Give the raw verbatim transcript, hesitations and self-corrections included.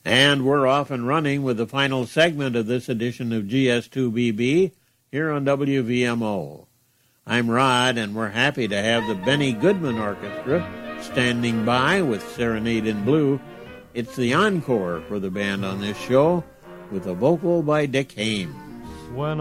And we're off and running with the final segment of this edition of G S two B B here on W V M O. I'm Rod, and we're happy to have the Benny Goodman Orchestra standing by with Serenade in Blue. It's the encore for the band on this show with a vocal by Dick Haymes. When